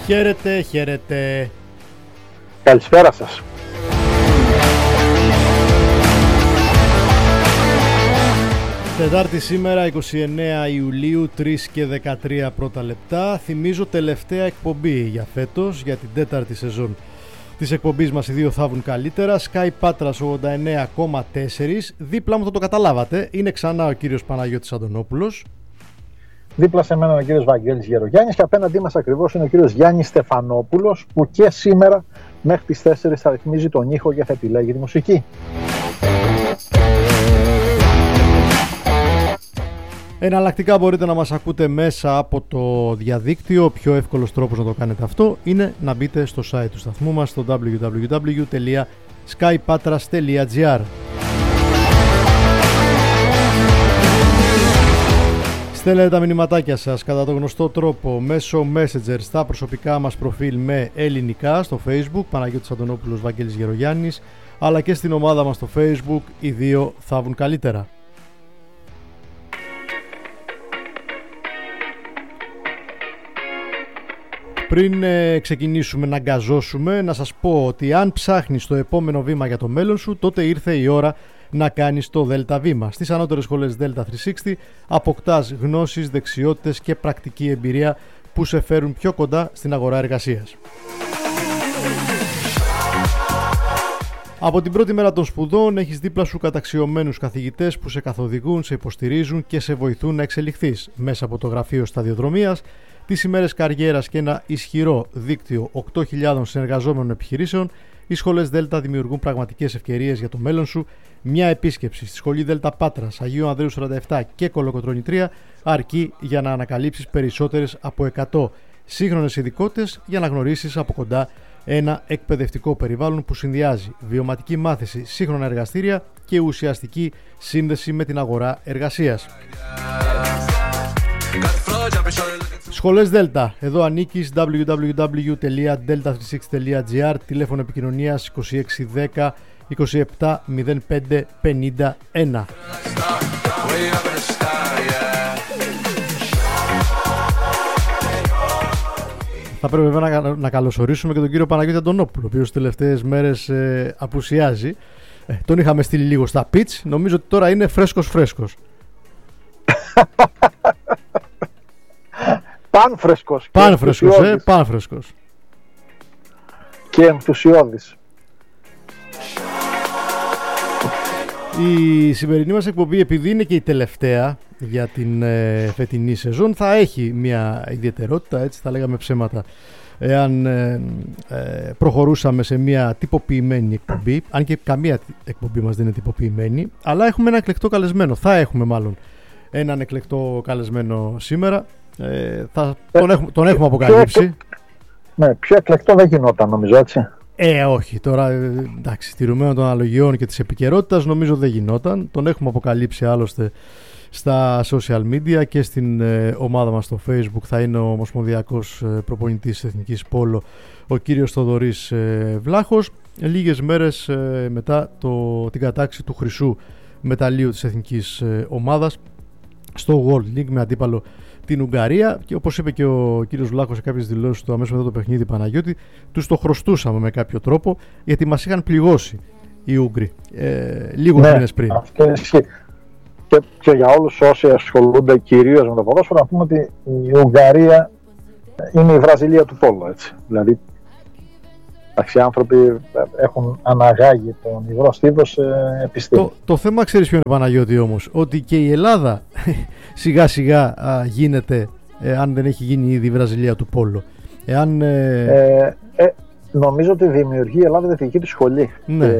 Χαίρετε, χαίρετε. Καλησπέρα σας. Τετάρτη σήμερα, 29 Ιουλίου, 3 και 13 πρώτα λεπτά. Θυμίζω τελευταία εκπομπή για φέτος, για την τέταρτη σεζόν της εκπομπής μας. Οι δύο θα βγουν καλύτερα. Sky Patras 89,4. Δίπλα μου, θα το καταλάβατε, είναι ξανά ο κύριος Παναγιώτης Αντωνόπουλος. Δίπλα σε μένα ο κύριος Βαγγέλης Γερογιάννης και απέναντί μας ακριβώς είναι ο κύριος Γιάννης Στεφανόπουλος, που και σήμερα μέχρι τις 4 θα ρυθμίζει τον ήχο και θα επιλέγει τη μουσική. Εναλλακτικά μπορείτε να μας ακούτε μέσα από το διαδίκτυο. Ο πιο εύκολος τρόπος να το κάνετε αυτό είναι να μπείτε στο site του σταθμού μας, στο www.skypatras.gr. Στέλνετε τα μηνυματάκια σας κατά το γνωστό τρόπο μέσω Messenger στα προσωπικά μας προφίλ με ελληνικά στο Facebook, Παναγιώτης Αντωνόπουλος, Βαγγέλης Γερογιάννης, αλλά και στην ομάδα μας στο Facebook, οι δύο θα βγουν καλύτερα. Πριν ξεκινήσουμε να γκαζώσουμε, να σας πω ότι αν ψάχνεις το επόμενο βήμα για το μέλλον σου, τότε ήρθε η ώρα να κάνεις το ΔΕΛΤΑ βήμα. Στις ανώτερες σχολές Delta 360 αποκτάς γνώσεις, δεξιότητες και πρακτική εμπειρία που σε φέρουν πιο κοντά στην αγορά εργασίας. Από την πρώτη μέρα των σπουδών έχεις δίπλα σου καταξιωμένους καθηγητές που σε καθοδηγούν, σε υποστηρίζουν και σε βοηθούν να εξελιχθείς μέσα από το γραφείο σταδιοδρομίας, τις ημέρες καριέρας και ένα ισχυρό δίκτυο 8.000 συνεργαζόμενων επιχειρήσεων. Οι σχολές Delta δημιουργούν πραγματικές ευκαιρίες για το μέλλον σου. Μια επίσκεψη στη σχολή Delta Patras, Αγίου Ανδρέου 47 και Κολοκοτρώνη 3 αρκεί για να ανακαλύψεις περισσότερες από 100 σύγχρονες ειδικότητες για να γνωρίσεις από κοντά ένα εκπαιδευτικό περιβάλλον που συνδυάζει βιωματική μάθηση, σύγχρονα εργαστήρια και ουσιαστική σύνδεση με την αγορά εργασίας. Σχολές Delta, εδώ ανήκεις. www.delta36.gr, τηλέφωνο επικοινωνίας 2610 27 05 51. Θα πρέπει βέβαια να καλωσορίσουμε και τον κύριο Παναγιώτη Αντωνόπουλο, ο οποίος τις τελευταίες μέρες απουσιάζει. Τον είχαμε στείλει λίγο στα pitch, νομίζω ότι τώρα είναι φρέσκος. Πανφρέσκος. Και ενθουσιώδης. Η σημερινή μας εκπομπή, επειδή είναι και η τελευταία για την φετινή σεζόν, θα έχει μια ιδιαιτερότητα, έτσι θα λέγαμε ψέματα, εάν προχωρούσαμε σε μια τυποποιημένη εκπομπή, αν και καμία εκπομπή μας δεν είναι τυποποιημένη, αλλά έχουμε ένα εκλεκτό καλεσμένο, θα έχουμε μάλλον έναν εκλεκτό καλεσμένο σήμερα. Τον έχουμε αποκαλύψει. Ναι, πιο εκλεκτό δεν γινόταν, νομίζω, έτσι. Όχι, τώρα εντάξει, τηρουμένων των αναλογιών και της επικαιρότητας νομίζω δεν γινόταν. Τον έχουμε αποκαλύψει άλλωστε στα social media και στην ομάδα μας στο Facebook. Θα είναι ο ομοσπονδιακός προπονητής της Εθνικής Πόλο, ο κύριος Θοδωρής Βλάχος, λίγες μέρες μετά την κατάξη του χρυσού μεταλλίου της εθνικής ομάδας στο World League με αντίπαλο την Ουγγαρία. Και όπως είπε και ο κύριος Βλάχος σε κάποιες δηλώσεις του αμέσως μετά το παιχνίδι, Παναγιώτη, τους το χρωστούσαμε με κάποιο τρόπο, γιατί μας είχαν πληγώσει οι Ούγγροι λίγους μήνες πριν. Αυτό ισχύει. Και για όλους όσοι ασχολούνται κυρίως με το ποδόσφαιρο, να πούμε ότι η Ουγγαρία είναι η Βραζιλία του πόλου, έτσι. Δηλαδή, οι άνθρωποι έχουν αναγάγει τον υγρό στίβο σε επιστήμη. Το θέμα, ξέρεις ποιο είναι, Παναγιώτη, όμως, ότι και η Ελλάδα σιγά σιγά γίνεται, αν δεν έχει γίνει ήδη η Βραζιλία του πόλου. Νομίζω ότι δημιουργεί η Ελλάδα τη δική της σχολή. Ναι.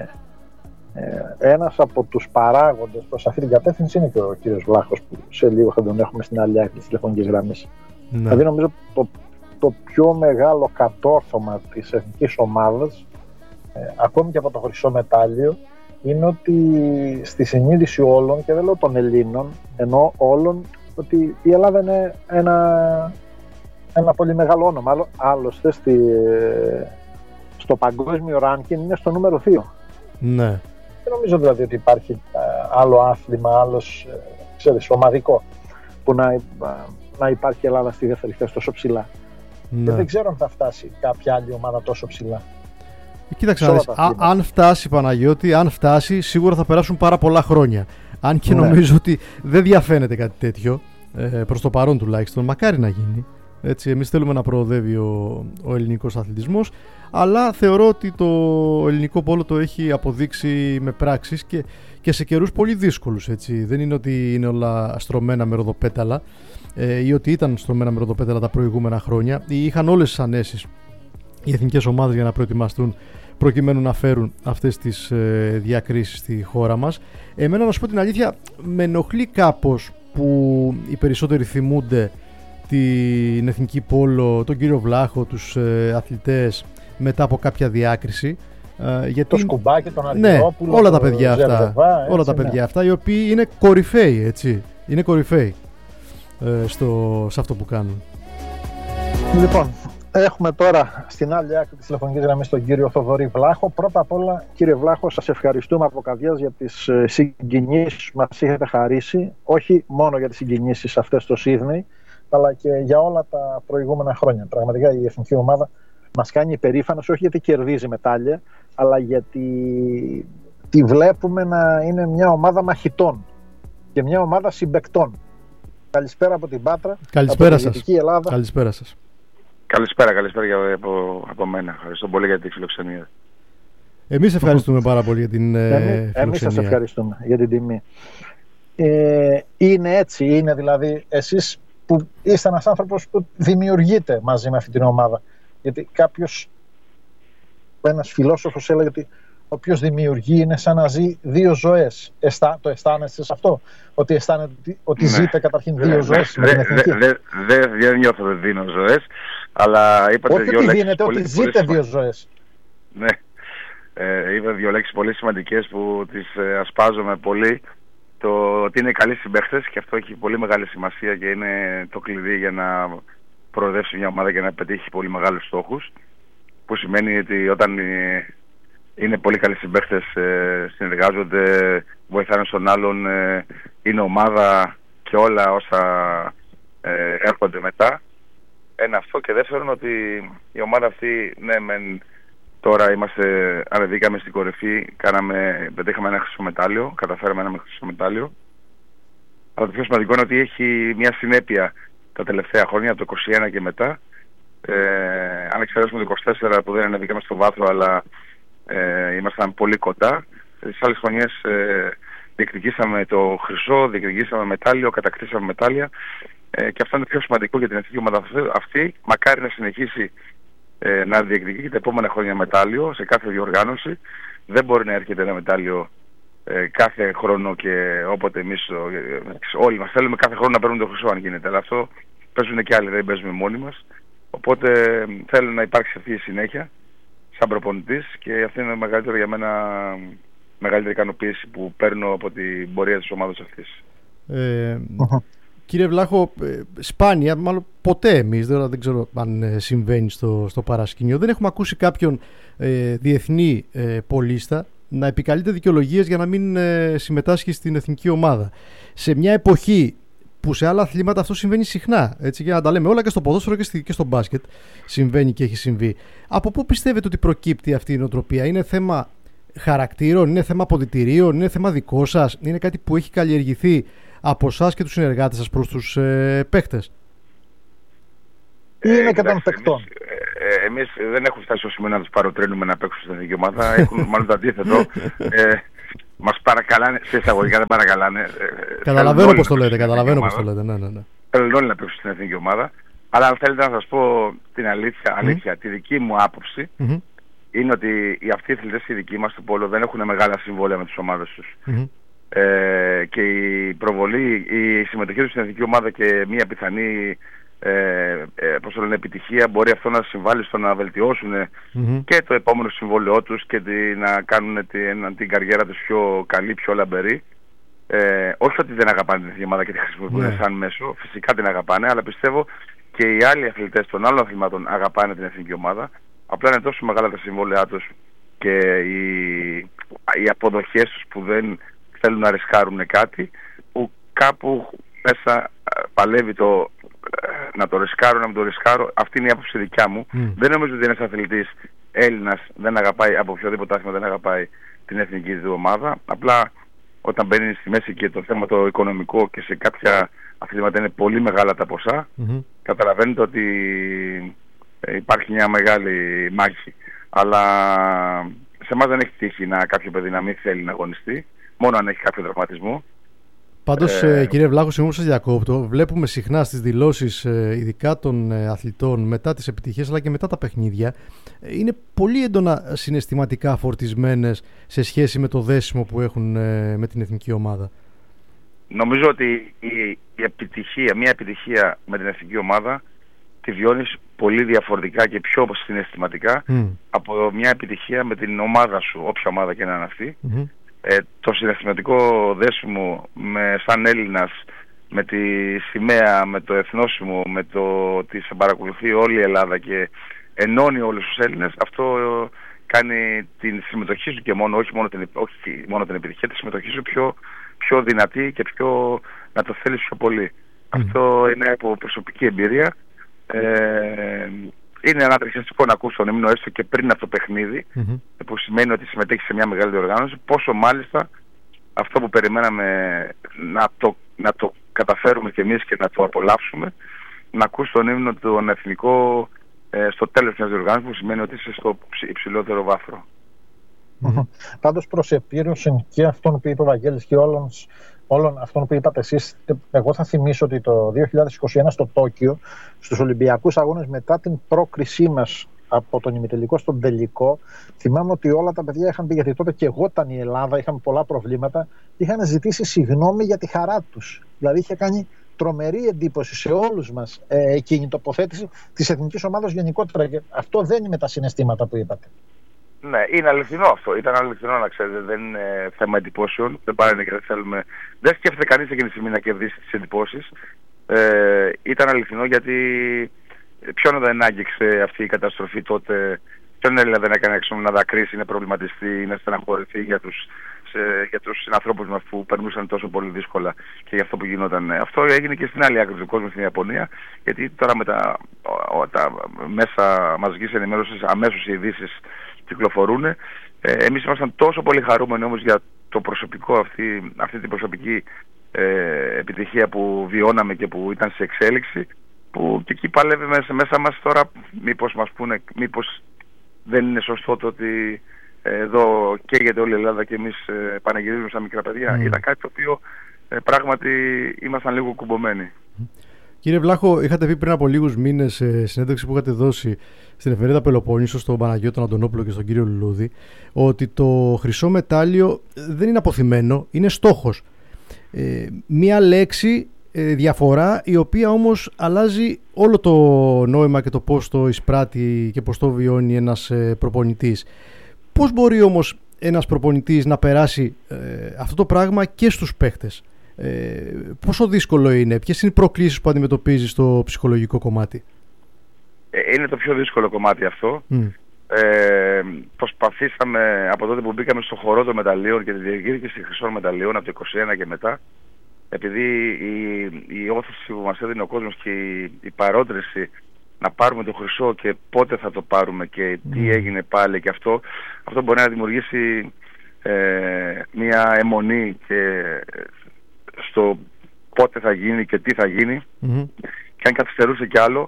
Ένας από τους παράγοντες προς αυτή την κατεύθυνση είναι και ο κύριος Βλάχος, που σε λίγο θα τον έχουμε στην άλλη άκρη της τηλεφωνικής γραμμής. Ναι. Δηλαδή νομίζω το πιο μεγάλο κατόρθωμα της εθνικής ομάδας, ακόμη και από το χρυσό μετάλλιο, είναι ότι στη συνείδηση όλων, και δεν λέω των Ελλήνων, ενώ όλων, ότι η Ελλάδα είναι ένα πολύ μεγάλο όνομα. Άλλωστε στο παγκόσμιο ranking είναι στο νούμερο 2. Ναι. Δεν νομίζω δηλαδή ότι υπάρχει άλλο άθλημα, άλλος ομαδικό, που να υπάρχει η Ελλάδα στη δεύτερη θέση τόσο ψηλά. Και δεν ξέρω αν θα φτάσει κάποια άλλη ομάδα τόσο ψηλά. Κοίταξε να δεις, αν φτάσει, Παναγιώτη, αν φτάσει, σίγουρα θα περάσουν πάρα πολλά χρόνια. Αν και νομίζω ότι δεν διαφαίνεται κάτι τέτοιο, προς το παρόν τουλάχιστον, μακάρι να γίνει. Έτσι, εμείς θέλουμε να προοδεύει ο ελληνικός αθλητισμός, αλλά θεωρώ ότι το ελληνικό πόλο το έχει αποδείξει με πράξεις και σε καιρούς πολύ δύσκολους. Έτσι. Δεν είναι ότι είναι όλα στρωμένα με ροδοπέταλα ή ότι ήταν στρωμένα με ροδοπέταλα τα προηγούμενα χρόνια. Είχαν όλες τις ανέσεις οι εθνικές ομάδες για να προετοιμαστούν προκειμένου να φέρουν αυτές τις διακρίσεις στη χώρα μας. Εμένα, να σου πω την αλήθεια, με ενοχλεί κάπως που οι περισσότεροι θυμούνται την εθνική πόλο, τον κύριο Βλάχο, τους αθλητές μετά από κάποια διάκριση. Γιατί, το Σκουμπάκι, τον Αργυρόπουλο, όλα τα παιδιά αυτά, όλα τα παιδιά αυτά, οι οποίοι είναι κορυφαίοι, έτσι. Είναι κορυφαίοι σε αυτό που κάνουν. Λοιπόν, έχουμε τώρα στην άλλη άκρη της τηλεφωνικής γραμμής τον κύριο Θοδωρή Βλάχο. Πρώτα απ' όλα, κύριε Βλάχο, σας ευχαριστούμε από καρδιάς για τις συγκινήσεις που μας είχατε χαρίσει. Όχι μόνο για τις συγκινήσεις αυτές στο Σίδνεϊ, αλλά και για όλα τα προηγούμενα χρόνια. Πραγματικά η εθνική ομάδα μας κάνει υπερήφανος, όχι γιατί κερδίζει μετάλλια, αλλά γιατί τη βλέπουμε να είναι μια ομάδα μαχητών και μια ομάδα συμπαικτών. Καλησπέρα από την Πάτρα. Καλησπέρα σας. Ελλάδα. Καλησπέρα σας. Καλησπέρα από μένα. Ευχαριστώ πολύ για την φιλοξενία. Εμείς ευχαριστούμε πάρα πολύ για την φιλοξενία. Εμείς σας ευχαριστούμε για την τιμή. Είναι έτσι, είναι δηλαδή εσείς που είστε ένας άνθρωπος που δημιουργείτε μαζί με αυτή την ομάδα. Γιατί ένας φιλόσοφος έλεγε ότι όποιος δημιουργεί είναι σαν να ζει δύο ζωές. Το αισθάνεστε σε αυτό? Ότι αισθάνεται ότι ζείτε καταρχήν δύο ζωές? Δεν νιώθω ότι δίνω ζωές, αλλά είπατε όχι δύο ότι λέξεις. Δίνετε, ότι ζείτε δύο ζωές. Ναι. Είπα δύο λέξεις πολύ σημαντικές που τις ασπάζομαι πολύ. Το ότι είναι καλοί συμπαίχτες, και αυτό έχει πολύ μεγάλη σημασία και είναι το κλειδί για να προοδεύσει μια ομάδα και να πετύχει πολύ μεγάλους στόχους. Που σημαίνει ότι όταν είναι πολύ καλοί συμπαίχτες, συνεργάζονται, βοηθάνε στον άλλον, είναι ομάδα και όλα όσα έρχονται μετά. Ένα αυτό, και δεύτερον ότι η ομάδα αυτή, ναι μεν τώρα ανεβήκαμε στην κορυφή, πετύχαμε ένα χρυσό μετάλλιο, καταφέραμε ένα χρυσό μετάλλιο, αλλά το πιο σημαντικό είναι ότι έχει μια συνέπεια τα τελευταία χρόνια, από το 21 και μετά. Αν εξαιρέσουμε το 24 που δεν ανεβήκαμε στο βάθρο, αλλά ήμασταν πολύ κοντά. Τις άλλες χρονιές διεκδικήσαμε το χρυσό, διεκδικήσαμε μετάλλιο, κατακτήσαμε μετάλλια, και αυτό είναι το πιο σημαντικό για την εθνική ομάδα αυτή. Μακάρι να συνεχίσει να διεκδικεί τα επόμενα χρόνια μετάλλιο σε κάθε διοργάνωση. Δεν μπορεί να έρχεται ένα μετάλλιο κάθε χρόνο και όποτε εμείς όλοι μας θέλουμε κάθε χρόνο να παίρνουμε το χρυσό αν γίνεται, αλλά αυτό παίζουν και άλλοι, δεν παίζουμε μόνοι μας. Οπότε θέλω να υπάρξει αυτή η συνέχεια σαν προπονητής, και αυτή είναι μεγαλύτερη για μένα, μεγαλύτερη ικανοποίηση που παίρνω από την πορεία της ομάδας αυτής. Κύριε Βλάχο, σπάνια, μάλλον ποτέ εμείς, δεν ξέρω αν συμβαίνει στο παρασκήνιο, δεν έχουμε ακούσει κάποιον διεθνή πολίστα να επικαλείται δικαιολογίες για να μην συμμετάσχει στην εθνική ομάδα. Σε μια εποχή που σε άλλα αθλήματα αυτό συμβαίνει συχνά, έτσι, για να τα λέμε όλα, και στο ποδόσφαιρο και στο μπάσκετ συμβαίνει και έχει συμβεί. Από πού πιστεύετε ότι προκύπτει αυτή η νοοτροπία? Είναι θέμα χαρακτήρων, είναι θέμα αποδυτηρίων, είναι θέμα δικό σας, είναι κάτι που έχει καλλιεργηθεί από εσάς και τους συνεργάτες σας προς τους παίχτες? Είναι και των παικτών. Εμείς δεν έχουμε φτάσει στο σημείο να τους παροτρύνουμε να παίξουν στην εθνική ομάδα. Έχουν μάλλον το αντίθετο. Μας παρακαλάνε, σε εισαγωγικά δεν παρακαλάνε. Καταλαβαίνω πώς το λέτε, ναι. Θέλουν όλοι να παίξουν στην εθνική ομάδα. Αλλά αν θέλετε να σας πω την αλήθεια, τη δική μου άποψη, είναι ότι αυτοί οι αθλητές οι δικοί μας του πόλο δεν έχουν μεγάλα συμβόλαια με τις ομάδες τους. Και η προβολή, η συμμετοχή τους στην εθνική ομάδα και μια πιθανή επιτυχία μπορεί αυτό να συμβάλλει στο να βελτιώσουν και το επόμενο συμβόλαιό τους και να κάνουν την καριέρα τους πιο καλή, πιο λαμπερή. Όχι ότι δεν αγαπάνε την εθνική ομάδα και τη χρησιμοποιούν σαν μέσο, φυσικά την αγαπάνε, αλλά πιστεύω και οι άλλοι αθλητές των άλλων αθλημάτων αγαπάνε την εθνική ομάδα. Απλά είναι τόσο μεγάλα τα συμβόλαιά τους και οι αποδοχές τους που δεν θέλουν να ρισκάρουν κάτι, που κάπου μέσα παλεύει να το ρισκάρω, να μην το ρισκάρω. Αυτή είναι η άποψη δικιά μου. Δεν νομίζω ότι ένας αθλητής Έλληνας δεν αγαπάει, από οποιοδήποτε άθλημα δεν αγαπάει την εθνική του ομάδα. Απλά όταν μπαίνει στη μέση και το θέμα το οικονομικό και σε κάποια αθλήματα είναι πολύ μεγάλα τα ποσά, καταλαβαίνετε ότι υπάρχει μια μεγάλη μάχη. Αλλά σε εμάς δεν έχει τύχει κάποιο παιδί να μην θέλει να αγωνιστεί, μόνο αν έχει κάποιο τραυματισμό. Πάντως, κύριε Βλάχο, συγγνώμη που σας διακόπτω, βλέπουμε συχνά στις δηλώσεις ειδικά των αθλητών μετά τις επιτυχίες αλλά και μετά τα παιχνίδια, είναι πολύ έντονα συναισθηματικά φορτισμένες σε σχέση με το δέσιμο που έχουν με την εθνική ομάδα. Νομίζω ότι μια επιτυχία με την εθνική ομάδα τη βιώνεις πολύ διαφορετικά και πιο συναισθηματικά από μια επιτυχία με την ομάδα σου, όποια ομάδα και να είναι αυτή. Το συναισθηματικό δέσιμο σαν Έλληνας με τη σημαία, με το εθνόσημο, με το ότι σε παρακολουθεί όλη η Ελλάδα και ενώνει όλους τους Έλληνες, αυτό κάνει την συμμετοχή σου και όχι μόνο την επιτυχία, τη συμμετοχή σου πιο δυνατή και να το θέλεις πιο πολύ. Αυτό είναι από προσωπική εμπειρία. Είναι ανατριχιαστικό να ακούσει τον ύμνο έστω και πριν από το παιχνίδι, που σημαίνει ότι συμμετέχει σε μια μεγάλη διοργάνωση, πόσο μάλιστα αυτό που περιμέναμε να το καταφέρουμε κι εμείς και να το απολαύσουμε, να ακούσει τον ύμνο τον εθνικό στο τέλος μιας διοργάνωσης, που σημαίνει ότι είσαι στο υψηλότερο βάθρο. Πάντως προς επίρρωση και αυτόν που είπε ο Βαγγέλης και όλων αυτών που είπατε εσείς, εγώ θα θυμίσω ότι το 2021 στο Τόκιο, στους Ολυμπιακούς Αγώνες, μετά την πρόκρισή μας από τον ημιτελικό στον τελικό, θυμάμαι ότι όλα τα παιδιά είχαν πει, γιατί τότε και εγώ ήταν η Ελλάδα, είχαμε πολλά προβλήματα, είχαν ζητήσει συγγνώμη για τη χαρά τους. Δηλαδή είχε κάνει τρομερή εντύπωση σε όλους μας εκείνη η τοποθέτηση της εθνικής ομάδας γενικότερα, και αυτό δεν είναι τα συναισθήματα που είπατε. Ναι, είναι αληθινό αυτό. Ήταν αληθινό, να ξέρετε. Δεν είναι θέμα εντυπώσεων. Δεν πάρει και δεν θέλουμε. Δεν σκέφτεται κανείς εκείνη τη στιγμή να κερδίσει τις εντυπώσεις. Ήταν αληθινό, γιατί ποιον δεν άγγιξε αυτή η καταστροφή τότε, ποιον Έλληνα δεν έκανε να δακρύσει, να προβληματιστεί, να στεναχωρηθεί για τους συνανθρώπους μας που περνούσαν τόσο πολύ δύσκολα και για αυτό που γινόταν. Αυτό έγινε και στην άλλη άκρη του κόσμου, στην Ιαπωνία, γιατί τώρα με τα μέσα μαζικής ενημέρωσης αμέσως οι ειδήσεις κυκλοφορούν. Εμείς ήμασταν τόσο πολύ χαρούμενοι όμως για το προσωπικό, αυτή την προσωπική επιτυχία που βιώναμε και που ήταν σε εξέλιξη, που και εκεί παλεύει μέσα μας τώρα μήπως μας πούνε, μήπως δεν είναι σωστό το ότι εδώ καίγεται όλη η Ελλάδα και εμείς πανηγυρίζουμε σαν μικρά παιδιά. Ήταν κάτι το οποίο πράγματι ήμασταν λίγο κουμπωμένοι. Κύριε Βλάχο, είχατε πει πριν από λίγους μήνες σε συνέντευξη που είχατε δώσει στην εφημερίδα Πελοπόννησο, στον Παναγιώτο Αντωνόπουλο και στον κύριο Λουλούδη, ότι το χρυσό μετάλλιο δεν είναι αποθυμένο, είναι στόχος. Μία λέξη, διαφορά, η οποία όμως αλλάζει όλο το νόημα και το πώς το εισπράττει και πώς το βιώνει ένας προπονητής. Πώς μπορεί όμως ένας προπονητής να περάσει αυτό το πράγμα και στους παίχτες? Πόσο δύσκολο είναι, ποιες είναι οι προκλήσεις που αντιμετωπίζει στο ψυχολογικό κομμάτι? Είναι το πιο δύσκολο κομμάτι αυτό. Προσπαθήσαμε από τότε που μπήκαμε στο χορό των μεταλλίων και τη διεκδίκηση χρυσών μεταλλίων από το 2021 και μετά, επειδή η όθηση που μας έδινε ο κόσμος και η παρότριση να πάρουμε το χρυσό και πότε θα το πάρουμε και τι έγινε πάλι, και αυτό μπορεί να δημιουργήσει μια αιμονή και στο πότε θα γίνει και τι θα γίνει, και αν καθυστερούσε κι άλλο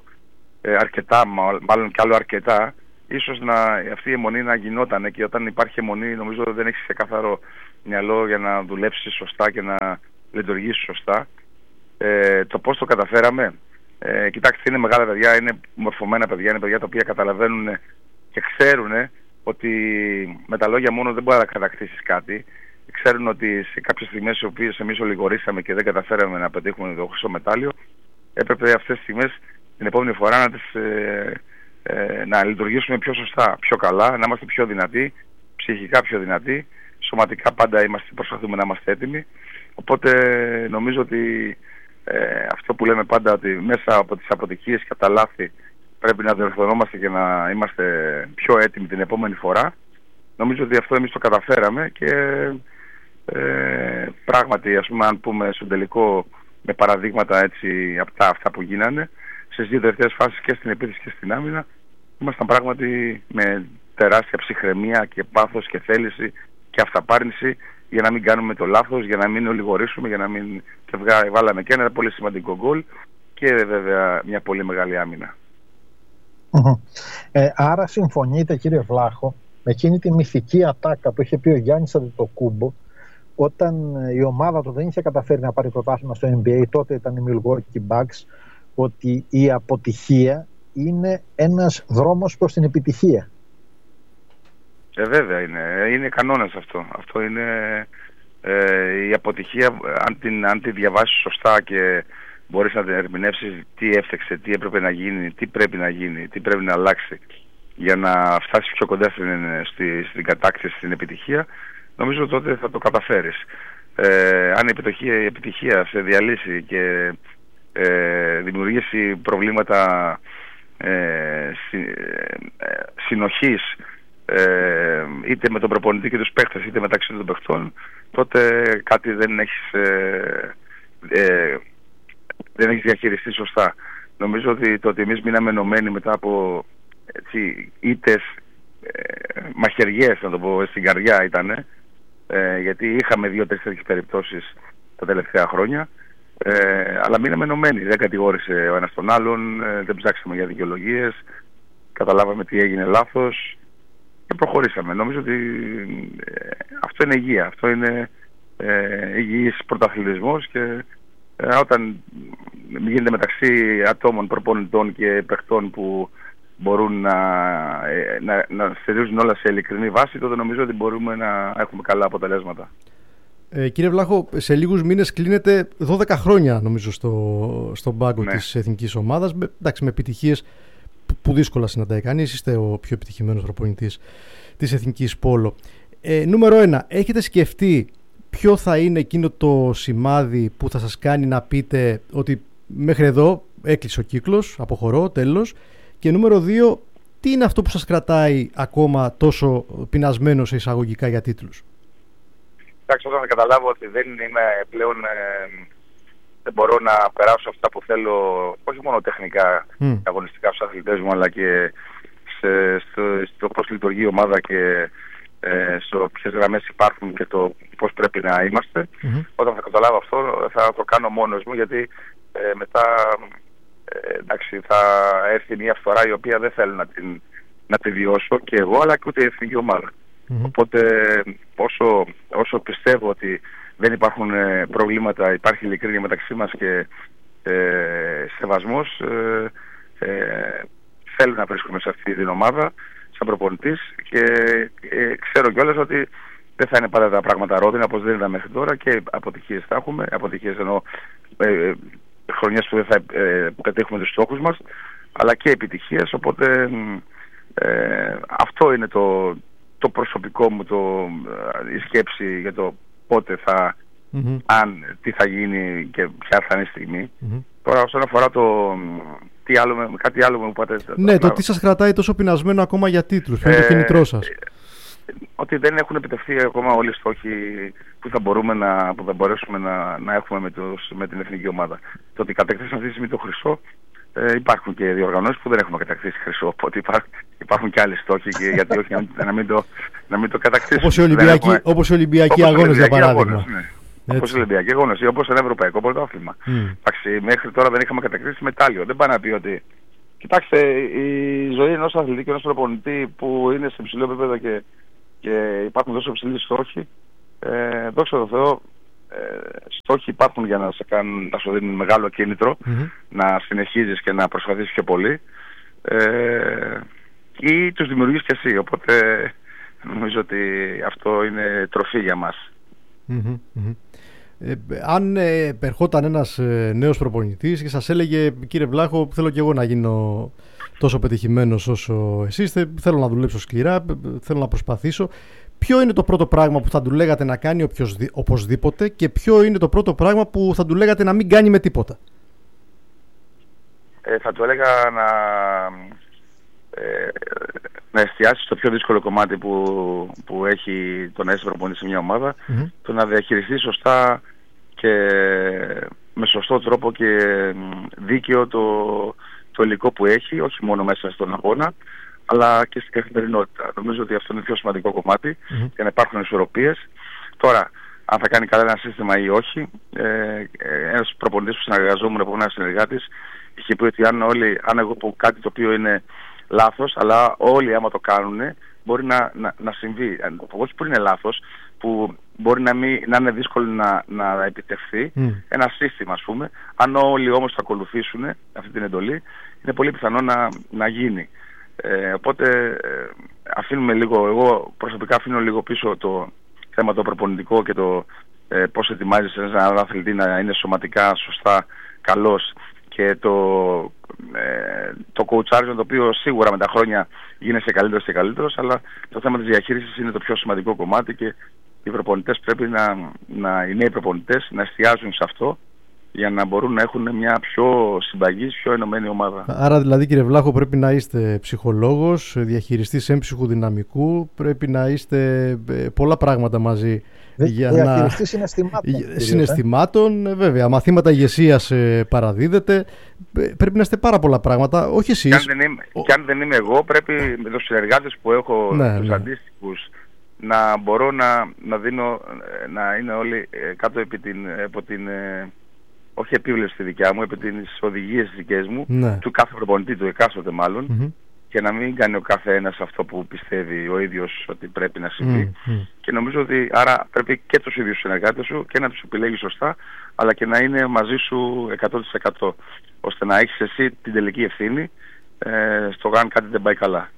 αρκετά, ίσως αυτή η αιμονή να γινόταν, και όταν υπάρχει αιμονή νομίζω δεν έχει ξεκάθαρο μυαλό για να δουλέψει σωστά και να λειτουργήσει σωστά. Το πώς το καταφέραμε, κοιτάξτε, είναι μεγάλα παιδιά, είναι μορφωμένα παιδιά, είναι παιδιά τα οποία καταλαβαίνουν και ξέρουν ότι με τα λόγια μόνο δεν μπορεί να κατακτήσεις κάτι. Ξέρουν ότι σε κάποιες στιγμές οι οποίες εμείς ολιγορήσαμε και δεν καταφέραμε να πετύχουμε το χρυσό μετάλλιο, έπρεπε αυτές τις στιγμές την επόμενη φορά να λειτουργήσουμε πιο σωστά, πιο καλά, να είμαστε πιο δυνατοί, ψυχικά πιο δυνατοί, σωματικά πάντα προσπαθούμε να είμαστε έτοιμοι. Οπότε νομίζω ότι αυτό που λέμε πάντα, ότι μέσα από τις αποτυχίες και από τα λάθη πρέπει να διορθωνόμαστε και να είμαστε πιο έτοιμοι την επόμενη φορά. Νομίζω ότι αυτό εμείς το καταφέραμε και πράγματι, ας πούμε, αν πούμε στον τελικό με παραδείγματα έτσι από αυτά που γίνανε, στις δύο τελευταίες φάσεις, και στην επίθεση και στην άμυνα, ήμασταν πράγματι με τεράστια ψυχραιμία και πάθος και θέληση και αυταπάρνηση για να μην κάνουμε το λάθος, για να μην ολιγορήσουμε, για να μην... Και βάλαμε και ένα πολύ σημαντικό γκολ και βέβαια μια πολύ μεγάλη άμυνα. Άρα συμφωνείτε, κύριε Βλάχο, με εκείνη τη μυθική ατάκα που είχε πει ο Γιάννης Αντετοκούμπο όταν η ομάδα του δεν είχε καταφέρει να πάρει πρωτάθλημα στο NBA, τότε ήταν οι Milwaukee Bucks, ότι η αποτυχία είναι ένας δρόμος προς την επιτυχία. Βέβαια είναι κανόνας αυτό. Αυτό είναι η αποτυχία, αν τη διαβάσεις σωστά και μπορείς να την ερμηνεύσεις τι έφταξε, τι έπρεπε να γίνει, τι πρέπει να γίνει, τι πρέπει να αλλάξει για να φτάσεις πιο κοντά στην κατάκτηση, στην επιτυχία, νομίζω τότε θα το καταφέρεις. Αν η επιτυχία σε διαλύσει και δημιουργήσει προβλήματα συνοχής, είτε με τον προπονητή και τους παίχτες, είτε μεταξύ των παιχτών, τότε κάτι δεν έχεις διαχειριστεί σωστά. Νομίζω ότι το ότι εμείς μείναμε ενωμένοι μετά από ήττες, μαχαιριές, να το πω, στην καρδιά ήτανε, γιατί είχαμε 2-3 τέτοιες περιπτώσεις τα τελευταία χρόνια, αλλά μείναμε ενωμένοι. Δεν κατηγόρησε ο ένας τον άλλον, δεν ψάξαμε για δικαιολογίες, καταλάβαμε τι έγινε λάθος και προχωρήσαμε. Νομίζω ότι αυτό είναι υγεία, αυτό είναι υγιής πρωταθλητισμός, και όταν γίνεται μεταξύ ατόμων, προπονητών και παιχτών που μπορούν να στηρίζουν όλα σε ειλικρινή βάση, τότε νομίζω ότι μπορούμε να έχουμε καλά αποτελέσματα. Κύριε Βλάχο, σε λίγους μήνες κλείνετε 12 χρόνια νομίζω στον πάγκο της εθνικής ομάδας, με επιτυχίες που δύσκολα συναντάει κανείς. Είστε ο πιο επιτυχημένος προπονητής της εθνικής πόλο. Νούμερο 1, έχετε σκεφτεί ποιο θα είναι εκείνο το σημάδι που θα σας κάνει να πείτε ότι μέχρι εδώ έκλεισε ο κύκλος, αποχωρώ, τέλος? Και νούμερο 2, τι είναι αυτό που σας κρατάει ακόμα τόσο πεινασμένο σε εισαγωγικά για τίτλους? Εντάξει, όταν καταλάβω ότι δεν είμαι πλέον, δεν μπορώ να περάσω αυτά που θέλω, όχι μόνο τεχνικά, αγωνιστικά στους αθλητές μου, αλλά και στο πώς λειτουργεί η ομάδα και στο ποιες γραμμές υπάρχουν και το πώς πρέπει να είμαστε. Όταν θα καταλάβω αυτό, θα το κάνω μόνος μου, γιατί μετά εντάξει, θα έρθει μια φθορά η οποία δεν θέλω να τη βιώσω και εγώ, αλλά και ούτε η εθνική ομάδα. Οπότε όσο πιστεύω ότι δεν υπάρχουν προβλήματα, υπάρχει ειλικρίνεια μεταξύ μας και σεβασμός, θέλω να βρίσκομαι σε αυτή την ομάδα σαν προπονητής, και ξέρω κιόλας ότι δεν θα είναι πάντα τα πράγματα ρόδινα όπως δεν ήταν μέχρι τώρα, και αποτυχίες θα έχουμε, αποτυχίες εννοώ χρονιές που δεν θα πετύχουμε τους στόχους μας, αλλά και επιτυχίες. Οπότε αυτό είναι το προσωπικό μου, η σκέψη για το πότε θα, τι θα γίνει και ποια θα είναι η στιγμή. Τώρα όσον αφορά κάτι άλλο μου είπατε. Ναι, το τι σας κρατάει τόσο πεινασμένο ακόμα για τίτλους, ποιο είναι το κίνητρό σας? Ότι δεν έχουν επιτευχθεί ακόμα όλοι οι στόχοι που θα μπορέσουμε να έχουμε με την εθνική ομάδα. Το ότι κατέκτησαν αυτή τη στιγμή το χρυσό, υπάρχουν και διοργανώσεις που δεν έχουμε κατακτήσει χρυσό, οπότε υπάρχουν και άλλοι στόχοι, και γιατί όχι να μην το κατακτήσουμε. Όπως οι Ολυμπιακοί αγώνες, για παράδειγμα. Όπως οι Ολυμπιακοί αγώνες ή όπως ένα ευρωπαϊκό πρωτάθλημα. Μέχρι τώρα δεν είχαμε κατακτήσει μετάλλιο. Δεν πάει να πει ότι... Κοιτάξτε, η ζωή ενός αθλητή και ενός προπονητή που είναι σε υψηλό επίπεδο και υπάρχουν τόσο υψηλοί στόχοι, δόξα τω Θεώ, στόχοι υπάρχουν για να σου δίνουν μεγάλο κίνητρο να συνεχίζεις και να προσπαθήσεις πιο πολύ, ή τους δημιουργείς και εσύ, οπότε νομίζω ότι αυτό είναι τροφή για μας. Αν ερχόταν ένας νέος προπονητής και σας έλεγε, κύριε Βλάχο, θέλω και εγώ να γίνω τόσο πετυχημένος όσο εσείς, θέλω να δουλέψω σκληρά, θέλω να προσπαθήσω, ποιο είναι το πρώτο πράγμα που θα του λέγατε να κάνει οπωσδήποτε, και ποιο είναι το πρώτο πράγμα που θα του λέγατε να μην κάνει με τίποτα? Θα του έλεγα να εστιάσει στο πιο δύσκολο κομμάτι που έχει το να είσαι προπονητής σε μια ομάδα, το να διαχειριστεί σωστά και με σωστό τρόπο και δίκαιο το υλικό που έχει, όχι μόνο μέσα στον αγώνα, αλλά και στην καθημερινότητα. Νομίζω ότι αυτό είναι το πιο σημαντικό κομμάτι για να υπάρχουν ισορροπίες. Τώρα, αν θα κάνει καλά ένα σύστημα ή όχι, ένας προπονητής που συνεργαζόμουν από ένας συνεργάτης είχε πει ότι αν εγώ πω κάτι το οποίο είναι λάθος, αλλά όλοι άμα το κάνουν, μπορεί να συμβεί. Όχι που είναι λάθος, που μπορεί να είναι δύσκολο να επιτευχθεί ένα σύστημα, ας πούμε. Αν όλοι όμως θα ακολουθήσουν αυτή την εντολή, είναι πολύ πιθανό να γίνει. Οπότε αφήνουμε λίγο, εγώ προσωπικά αφήνω λίγο πίσω το θέμα το προπονητικό και το πώς ετοιμάζεις έναν αθλητή να είναι σωματικά σωστά καλός, και το coaching, το οποίο σίγουρα με τα χρόνια γίνεσαι καλύτερος και καλύτερος, αλλά το θέμα της διαχείρισης είναι το πιο σημαντικό κομμάτι, και οι προπονητές πρέπει οι νέοι προπονητές να εστιάζουν σε αυτό για να μπορούν να έχουν μια πιο συμπαγής, πιο ενωμένη ομάδα. Άρα δηλαδή, κύριε Βλάχο, πρέπει να είστε ψυχολόγος, διαχειριστής έμψυχου δυναμικού, πρέπει να είστε πολλά πράγματα μαζί. Διαχειριστής συναισθημάτων, βέβαια. Μαθήματα ηγεσίας παραδίδετε. Πρέπει να είστε πάρα πολλά πράγματα, όχι εσείς. Και αν δεν είμαι εγώ, πρέπει με τους συνεργάτες που έχω, τους αντίστοιχους, να μπορώ να δίνω, να είναι όλοι κάτω από την όχι επίβλεψη τη δικιά μου, επί τις οδηγίες δικές μου, του κάθε προπονητή, του εκάστοτε μάλλον, και να μην κάνει ο κάθε ένας αυτό που πιστεύει ο ίδιος ότι πρέπει να συμβεί. Και νομίζω ότι άρα πρέπει και τους ίδιους συνεργάτες σου και να τους επιλέγεις σωστά, αλλά και να είναι μαζί σου 100%, ώστε να έχεις εσύ την τελική ευθύνη στο αν κάτι δεν πάει καλά.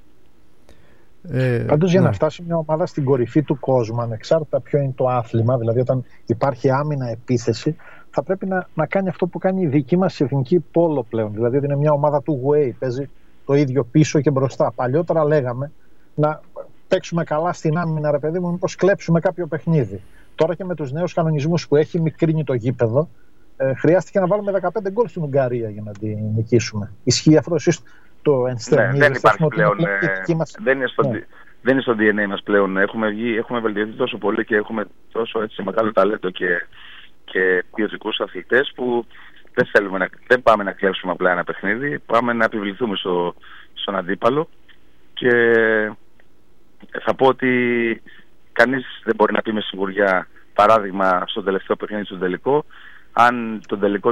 Πάντως για να φτάσει μια ομάδα στην κορυφή του κόσμου, ανεξάρτητα ποιο είναι το άθλημα, δηλαδή όταν υπάρχει άμυνα επίθεση, θα πρέπει να κάνει αυτό που κάνει η δική μας εθνική πόλο πλέον. Δηλαδή ότι είναι μια ομάδα του way, παίζει το ίδιο πίσω και μπροστά. Παλιότερα λέγαμε να παίξουμε καλά στην άμυνα, ρε παιδί μου, μήπως κλέψουμε κάποιο παιχνίδι. Τώρα και με τους νέους κανονισμούς που έχει μικρύνει το γήπεδο, χρειάστηκε να βάλουμε 15 γκολ στην Ουγγαρία για να την νικήσουμε. Ισχύει αυτό, εσείς το ενστερνίζετε? Δεν υπάρχει πλέον. Δεν είναι στο DNA μας πλέον. Έχουμε βελτιωθεί τόσο πολύ και έχουμε τόσο έτσι μεγάλο ταλέντο και ποιοτικούς αθλητές, που δεν πάμε να κλέψουμε απλά ένα παιχνίδι, πάμε να επιβληθούμε στον αντίπαλο. Και θα πω ότι κανείς δεν μπορεί να πει με σιγουριά, παράδειγμα στο τελευταίο παιχνίδι, στον τελικό, αν τον τελικό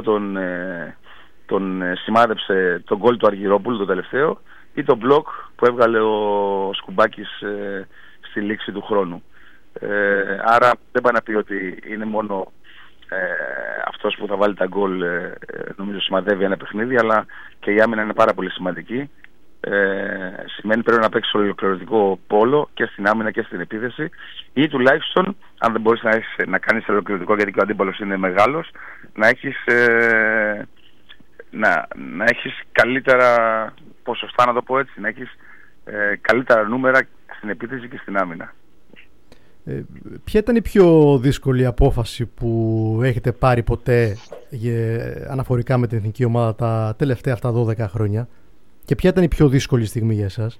τον σημάδεψε τον γκολ του Αργυρόπουλου το τελευταίο, ή το μπλοκ που έβγαλε ο Σκουμπάκης στη λήξη του χρόνου. Άρα δεν πάει να πει ότι είναι μόνο αυτός που θα βάλει τα γκολ, νομίζω σημαδεύει ένα παιχνίδι, αλλά και η άμυνα είναι πάρα πολύ σημαντική. Σημαίνει πρέπει να παίξεις ολοκληρωτικό πόλο και στην άμυνα και στην επίθεση, ή τουλάχιστον, αν δεν μπορείς να κάνεις ολοκληρωτικό γιατί και ο αντίπαλος είναι μεγάλος, να έχεις καλύτερα ποσοστά, να το πω έτσι, να έχεις καλύτερα νούμερα στην επίθεση και στην άμυνα. Ποια ήταν η πιο δύσκολη απόφαση που έχετε πάρει ποτέ αναφορικά με την εθνική ομάδα τα τελευταία αυτά 12 χρόνια, και ποια ήταν η πιο δύσκολη στιγμή για εσάς?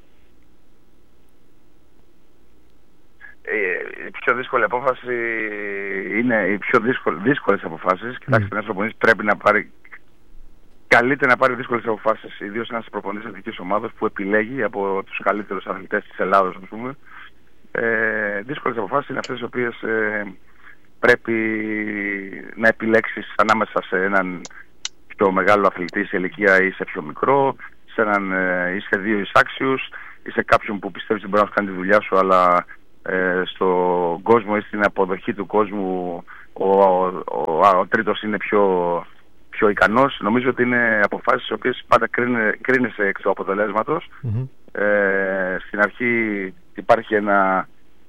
Η πιο δύσκολη απόφαση είναι οι πιο δύσκολες αποφάσεις. Κοιτάξτε, ένας προπονητής πρέπει να πάρει, καλύτερα να πάρει δύσκολες αποφάσεις, ιδίως ένας προπονητής εθνικής ομάδας που επιλέγει από τους καλύτερους αθλητές της Ελλάδος, ας πούμε. Δύσκολες αποφάσεις είναι αυτές τις οποίες πρέπει να επιλέξεις ανάμεσα σε έναν πιο μεγάλο αθλητή σε ηλικία ή σε πιο μικρό, ή σε δύο εισάξιους, ή σε κάποιον που πιστεύεις ότι μπορεί να κάνει τη δουλειά σου, αλλά στον κόσμο ή στην αποδοχή του κόσμου ο τρίτος είναι πιο ικανός. Νομίζω ότι είναι αποφάσεις τις οποίες πάντα κρίνεσαι εκ του αποτελέσματος. Στην αρχή υπάρχει ένα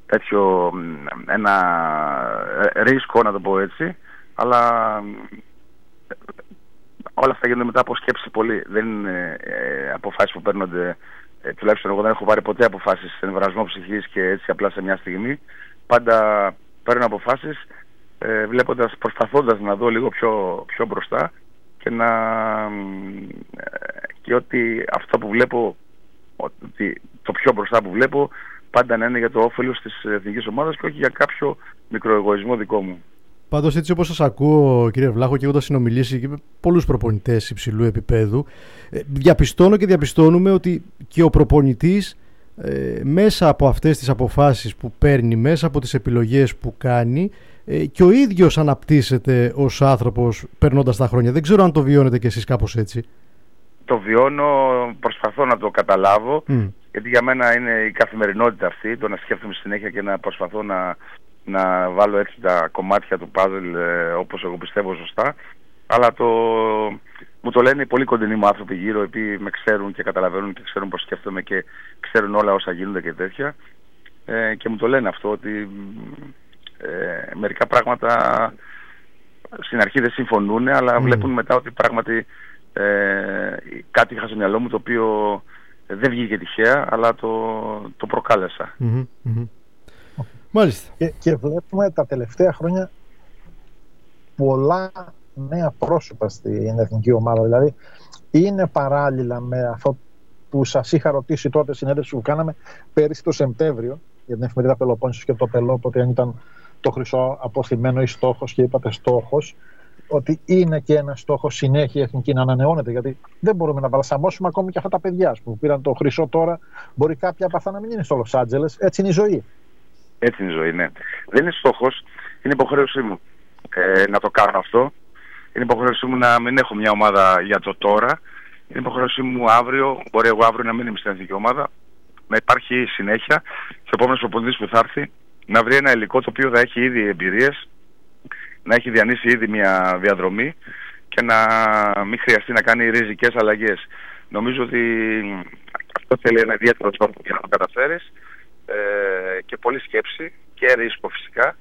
ρίσκο, να το πω έτσι, αλλά όλα αυτά γίνονται μετά από σκέψη πολύ. Δεν είναι αποφάσεις που παίρνονται, τουλάχιστον εγώ δεν έχω πάρει ποτέ αποφάσεις σε εμβρασμό ψυχής και έτσι απλά σε μια στιγμή. Πάντα παίρνω αποφάσεις προσπαθώντας να δω λίγο πιο μπροστά, και ότι αυτό που βλέπω, ότι το πιο μπροστά που βλέπω πάντα να είναι για το όφελος της εθνικής ομάδας και όχι για κάποιο μικροεγωισμό δικό μου. Πάντως, έτσι όπως σας ακούω, κύριε Βλάχο, και έχοντας συνομιλήσει και με πολλούς προπονητές υψηλού επίπεδου, διαπιστώνω και διαπιστώνουμε ότι και ο προπονητής μέσα από αυτές τις αποφάσεις που παίρνει, μέσα από τις επιλογές που κάνει, και ο ίδιος αναπτύσσεται ως άνθρωπος περνώντας τα χρόνια. Δεν ξέρω αν το βιώνετε κι εσείς κάπως έτσι. Το βιώνω, προσπαθώ να το καταλάβω, γιατί για μένα είναι η καθημερινότητα αυτή, το να σκέφτομαι συνέχεια και να προσπαθώ να βάλω έτσι τα κομμάτια του παζλ όπως εγώ πιστεύω σωστά. Αλλά μου το λένε οι πολύ κοντινοί μου άνθρωποι γύρω, οι οποίοι με ξέρουν και καταλαβαίνουν και ξέρουν πώς σκέφτομαι και ξέρουν όλα όσα γίνονται και τέτοια. Και μου το λένε αυτό, ότι μερικά πράγματα στην αρχή δεν συμφωνούν, αλλά βλέπουν μετά ότι πράγματι κάτι είχα στο μυαλό μου το οποίο δεν βγήκε τυχαία, αλλά το προκάλεσα. Μάλιστα. Και βλέπουμε τα τελευταία χρόνια πολλά νέα πρόσωπα στην εθνική ομάδα. Δηλαδή είναι παράλληλα με αυτό που σας είχα ρωτήσει τότε συνέντευξη που κάναμε πέρυσι το Σεπτέμβριο για την εφημερίδα Πελοπόννησος και το Πελόποτε, αν ήταν το χρυσό αποθυμένο ή στόχος, και είπατε στόχος, ότι είναι και ένα στόχο συνέχεια η εθνική να ανανεώνεται, γιατί δεν μπορούμε να μπαλσαμώσουμε ακόμη και αυτά τα παιδιά που πήραν το χρυσό τώρα. Μπορεί κάποια από αυτά να μην είναι στο Λος Άντζελες. Έτσι είναι η ζωή. Έτσι είναι η ζωή, ναι. Δεν είναι στόχος, είναι υποχρέωσή μου να το κάνω αυτό. Είναι υποχρέωσή μου να μην έχω μια ομάδα για το τώρα. Είναι υποχρέωσή μου αύριο, μπορεί εγώ αύριο να μην είμαι στην εθνική ομάδα, να υπάρχει συνέχεια και ο επόμενος προπονητής που θα έρθει να βρει ένα υλικό το οποίο θα έχει ήδη εμπειρίες, να έχει διανύσει ήδη μια διαδρομή και να μην χρειαστεί να κάνει ριζικές αλλαγές. Νομίζω ότι αυτό θέλει ένα ιδιαίτερο τρόπο για να το καταφέρεις, και πολλή σκέψη και ρίσκο φυσικά,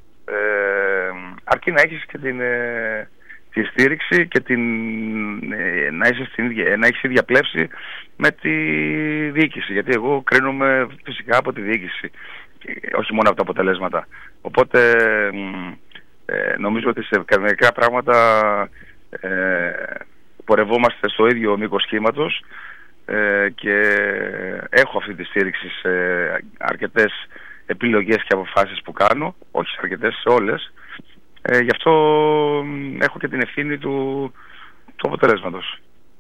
αρκεί να έχεις και τη στήριξη και να έχεις ίδια πλεύση με τη διοίκηση, γιατί εγώ κρίνομαι φυσικά από τη διοίκηση, όχι μόνο από τα αποτελέσματα. Οπότε νομίζω ότι σε μερικά πράγματα πορευόμαστε στο ίδιο μήκος κύματος, και έχω αυτή τη στήριξη σε αρκετές επιλογές και αποφάσεις που κάνω, όχι σε αρκετές, σε όλες. Γι' αυτό έχω και την ευθύνη του αποτελέσματος.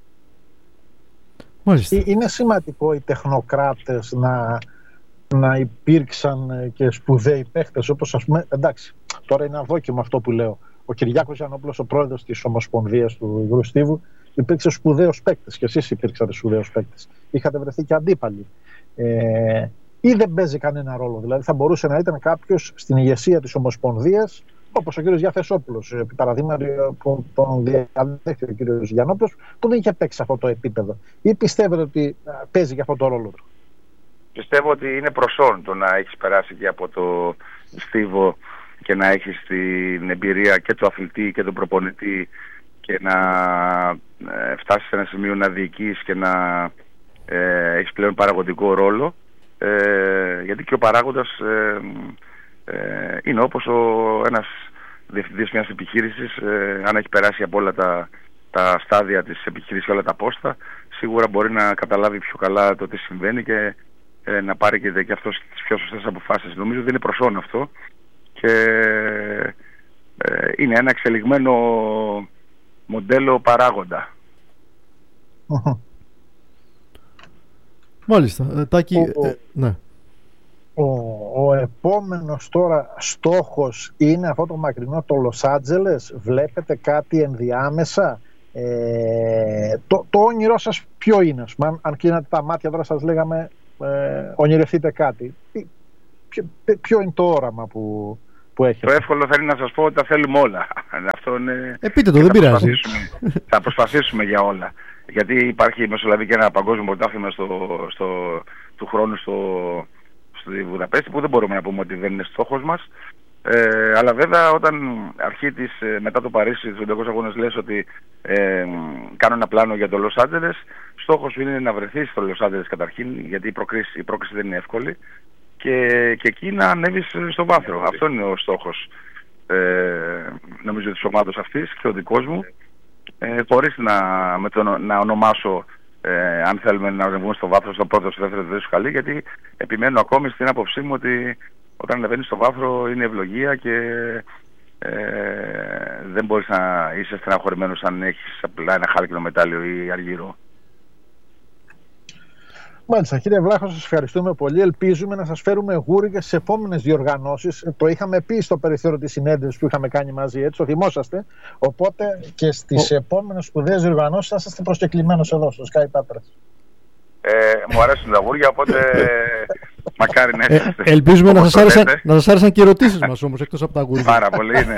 Είναι σημαντικό οι τεχνοκράτες να υπήρξαν και σπουδαίοι παίχτες, όπως ας πούμε, εντάξει, τώρα είναι αδόκιμο αυτό που λέω. Ο Κυριάκος Γιαννόπουλος, ο πρόεδρος της Ομοσπονδίας του Υγρού Στίβου, υπήρξε σπουδαίος παίκτης, και εσείς υπήρξατε σπουδαίος παίκτης. Είχατε βρεθεί και αντίπαλοι. Ή δεν παίζει κανένα ρόλο? Δηλαδή θα μπορούσε να ήταν κάποιος στην ηγεσία της Ομοσπονδίας, όπως ο κύριος Διαθεσόπουλος, επί παραδείγματι που τον διαδέχεται ο κύριος Γιαννόπουλος, που δεν είχε παίξει σε αυτό το επίπεδο. Ή πιστεύετε ότι παίζει και αυτό το ρόλο του? Πιστεύω ότι είναι προσόν το να έχεις περάσει και από το Στίβο και να έχεις την εμπειρία και του αθλητή και του προπονητή και να φτάσεις σε ένα σημείο να διοικείς και να έχεις πλέον παραγωγικό ρόλο, γιατί και ο παράγοντας είναι όπως ένας διευθυντής μιας επιχείρησης, αν έχει περάσει από όλα τα στάδια της επιχείρησης και όλα τα πόστα, σίγουρα μπορεί να καταλάβει πιο καλά το τι συμβαίνει και να πάρει και αυτός τις πιο σωστές αποφάσεις. Νομίζω ότι είναι προσόν αυτό και είναι ένα εξελιγμένο μοντέλο παράγοντα. Μάλιστα. Τάκη, ναι. Ο επόμενος τώρα στόχος είναι αυτό το μακρινό, το Λος Άντζελες? Βλέπετε κάτι ενδιάμεσα? Το όνειρό σας ποιο είναι? Αν κλείνατε τα μάτια τώρα, σας λέγαμε ονειρευτείτε κάτι. Ποιο είναι το όραμα που έχετε? Το εύκολο θα είναι να σας πω ότι τα θέλουμε όλα. Αυτό είναι... Πείτε το, δεν πειράζει. Θα προσπαθήσουμε για όλα. Γιατί υπάρχει μεσολαβεί και ένα παγκόσμιο πρωτάθλημα του χρόνου στη Βουδαπέστη, που δεν μπορούμε να πούμε ότι δεν είναι στόχος μας. Αλλά βέβαια όταν μετά το Παρίσι, στους 500 αγώνες, λες ότι κάνω ένα πλάνο για το Λος Άντζελες, στόχος σου είναι να βρεθείς στο Λος Άντζελες καταρχήν, γιατί η πρόκριση δεν είναι εύκολη, και εκεί να ανέβεις στον βάθρο. Αυτό είναι ο στόχος, νομίζω, της ομάδας αυτής και ο δικός μου, χωρίς να ονομάσω αν θέλουμε να ανεβούμε στο βάθρο στο πρώτο, στο δεύτερο, τρίτο σκαλί, γιατί επιμένω ακόμη στην άποψή μου ότι όταν ανεβαίνεις στο βάθρο είναι ευλογία και δεν μπορείς να είσαι στεναχωρημένος αν έχεις απλά ένα χάλκινο μετάλλιο ή αργυρό. Μάλιστα, κύριε Βλάχο, σας ευχαριστούμε πολύ. Ελπίζουμε να σας φέρουμε γούρι και στις επόμενες διοργανώσεις. Το είχαμε πει στο περιθώριο της συνέντευξης που είχαμε κάνει μαζί, έτσι, το θυμόσαστε. Οπότε και στις επόμενες σπουδαίες διοργανώσεις θα είσαστε προσκεκλημένος εδώ στο Sky Patras. Μου αρέσουν τα γούρια, οπότε μακάρι να έρθετε. Ελπίζουμε να σας άρεσαν και οι ερωτήσεις μας όμως, εκτός από τα γούρια. Πάρα πολύ, ναι.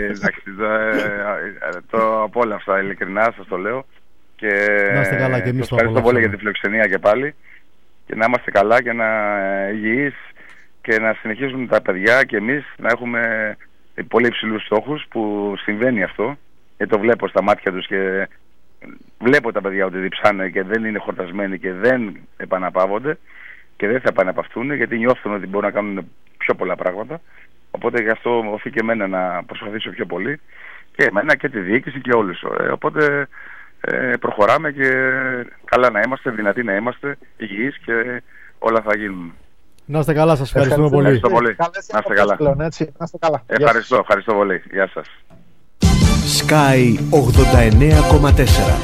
Το απόλαυσα, ειλικρινά σας το λέω. Και να είστε καλά και εμείς το ευχαριστώ πολύ για τη φιλοξενία και πάλι. Και να είμαστε καλά και να υγιείς και να συνεχίσουν τα παιδιά και εμείς να έχουμε πολύ υψηλούς στόχους, που συμβαίνει αυτό. Και το βλέπω στα μάτια τους και βλέπω τα παιδιά ότι διψάνε και δεν είναι χορτασμένοι και δεν επαναπαύονται και δεν θα επαναπαυτούν, γιατί νιώθουν ότι μπορούν να κάνουν πιο πολλά πράγματα. Οπότε γι' αυτό οφείλει και εμένα να προσπαθήσω πιο πολύ, και εμένα και τη διοίκηση και όλους. Οπότε προχωράμε και καλά να είμαστε, δυνατοί να είμαστε, υγιείς και όλα θα γίνουν. Να είστε καλά, σας ευχαριστούμε πολύ. Ευχαριστώ πολύ. Να είστε καλά. Ευχαριστώ πολύ. Γεια σας. Sky 89,4.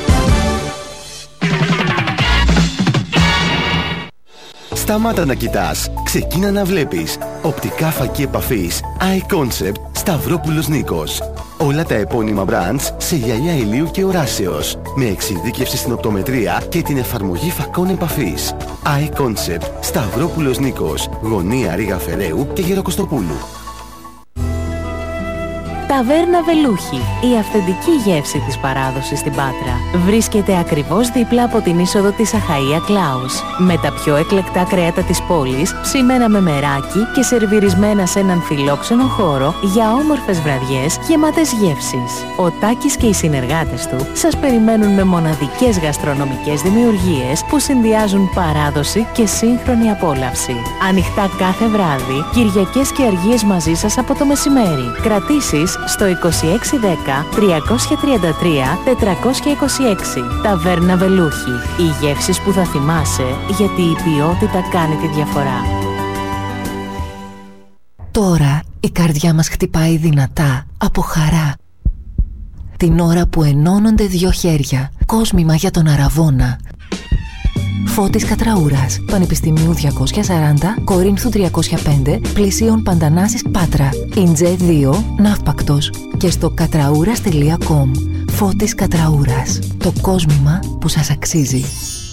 Σταμάτα να κοιτάς, ξεκίνα να βλέπεις. Οπτικά φακή επαφής iConcept Σταυρόπουλος Νίκος. Όλα τα επώνυμα brands σε γυαλιά ηλίου και οράσεως, με εξειδίκευση στην οπτομετρία και την εφαρμογή φακών επαφής. iConcept Σταυρόπουλος Νίκος, γωνία Ρήγα Φεραίου και Γεροκοστοπούλου. Ταβέρνα Βελούχη, η αυθεντική γεύση της παράδοσης στην Πάτρα. Βρίσκεται ακριβώς δίπλα από την είσοδο της Αχαΐα Κλάους. Με τα πιο εκλεκτά κρέατα της πόλης, ψημένα με μεράκι και σερβιρισμένα σε έναν φιλόξενο χώρο για όμορφες βραδιές γεμάτες γεύσεις. Ο Τάκης και οι συνεργάτες του σας περιμένουν με μοναδικές γαστρονομικές δημιουργίες που συνδυάζουν παράδοση και σύγχρονη απόλαυση. Ανοιχτά κάθε βράδυ, Κυριακές και Αργίες μαζί σας από το μεσημέρι. Κρατήσεις στο 2610 333 426. Ταβέρνα Βελούχη. Οι γεύσεις που θα θυμάσαι, γιατί η ποιότητα κάνει τη διαφορά. Τώρα η καρδιά μας χτυπάει δυνατά από χαρά. Την ώρα που ενώνονται δύο χέρια. Κόσμημα για τον Αραβώνα. Φώτης Κατραούρας, Πανεπιστημίου 240, Κορίνθου 305, Πλησίων Παντανάσης Πάτρα. Ιντζέ 2, Ναύπακτος. Και στο κατραούρας.com. Φώτης Κατραούρας. Το κόσμημα που σας αξίζει.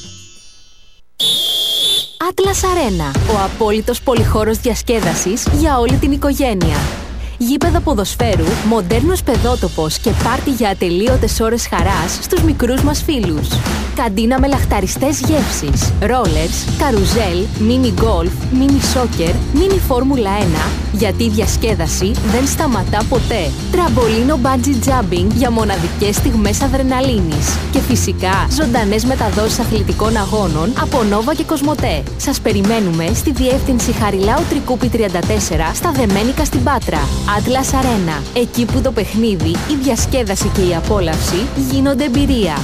Atlas Arena, ο απόλυτος πολυχώρος διασκέδασης για όλη την οικογένεια. Γήπεδα ποδοσφαίρου, μοντέρνος παιδότοπος και πάρτι για ατελείωτες ώρες χαράς στους μικρούς μας φίλους. Καντίνα με λαχταριστές γεύσεις, ρόλερς, καρουζέλ, μίνι γκολφ, μίνι σόκερ, μίνι φόρμουλα 1, γιατί η διασκέδαση δεν σταματά ποτέ. Τραμπολίνο μπάντζι τζάμπινγκ για μοναδικές στιγμές αδρεναλίνης. Και φυσικά ζωντανές μεταδόσεις αθλητικών αγώνων από Νόβα και Κοσμοτέ. Σας περιμένουμε στη διεύθυνση Χαριλάου Τρικούπη 34 στα Δεμένικα στην Πάτρα. Atlas Arena, εκεί που το παιχνίδι, η διασκέδαση και η απόλαυση γίνονται εμπειρία.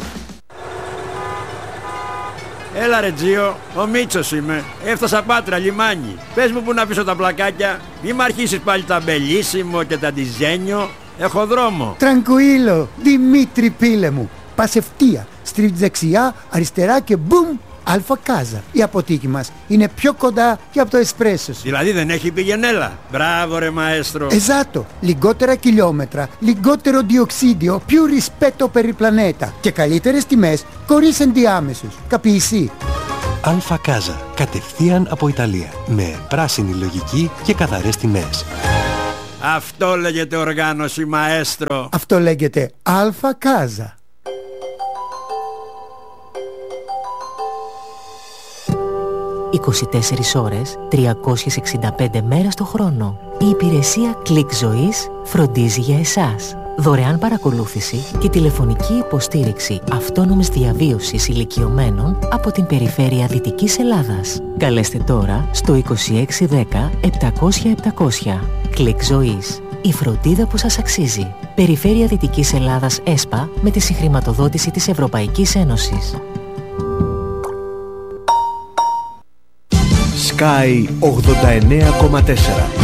Έλα ρε Τζίο, ο Μίτσος είμαι. Έφτασα Πάτρα, λιμάνι. Πες μου που να πίσω τα πλακάκια. Μη μ' αρχίσεις πάλι τα μπελίσιμο και τα ντιζένιο. Έχω δρόμο. Τρανκουίλο, Δημήτρη πίλε μου. Πας ευθεία, στρίβεις δεξιά, αριστερά και μπουμ, Αλφα Κάζα. Η αποθήκη μας είναι πιο κοντά και από το εσπρέσο σου. Δηλαδή δεν έχει πηγενέλα. Μπράβο ρε μαέστρο. Esatto, λιγότερα χιλιόμετρα, λιγότερο διοξίδιο, più rispetto per il pianeta και καλύτερες τιμές χωρίς ενδιάμεσους. Καπιεισί. Αλφα Κάζα, κατευθείαν από Ιταλία, με πράσινη λογική και καθαρές τιμές. Αυτό λέγεται οργάνωση μαέστρο. Αυτό λέγεται Αλφα Κάζα. 24 ώρες, 365 μέρες το χρόνο. Η υπηρεσία Κλικ Ζωής φροντίζει για εσάς. Δωρεάν παρακολούθηση και τηλεφωνική υποστήριξη αυτόνομης διαβίωσης ηλικιωμένων από την περιφέρεια Δυτικής Ελλάδας. Καλέστε τώρα στο 2610 700 700. Κλικ Ζωής. Η φροντίδα που σας αξίζει. Περιφέρεια Δυτικής Ελλάδας ΕΣΠΑ με τη συγχρηματοδότηση της Ευρωπαϊκής Ένωσης. Sky 89,4.